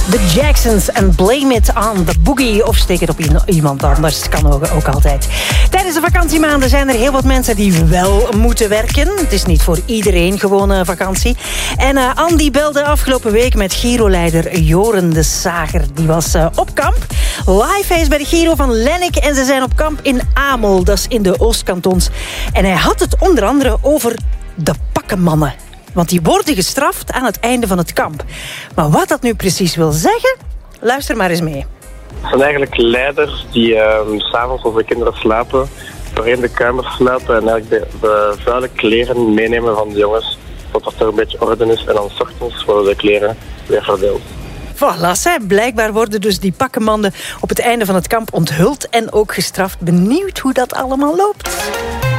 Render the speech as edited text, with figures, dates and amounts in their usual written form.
The Jacksons en Blame It on the Boogie. Of steek het op iemand anders, kan ook altijd. Tijdens de vakantiemaanden zijn er heel wat mensen die wel moeten werken. Het is niet voor iedereen gewoon vakantie. En Andy belde afgelopen week met Giro-leider Joren de Sager. Die was op kamp. Live, hij is bij de Giro van Lennik en ze zijn op kamp in Amel. Dat is in de Oostkantons. En hij had het onder andere over de pakkenmannen. Want die worden gestraft aan het einde van het kamp. Maar wat dat nu precies wil zeggen, luister maar eens mee. Het zijn eigenlijk leiders die 's avonds als de kinderen slapen, doorheen de kamers sluipen en eigenlijk de vuile kleren meenemen van de jongens, tot er toch een beetje orde is. En dan 's ochtends worden de kleren weer verdeeld. Voilà, blijkbaar worden dus die pakkenmannen op het einde van het kamp onthuld en ook gestraft. Benieuwd hoe dat allemaal loopt.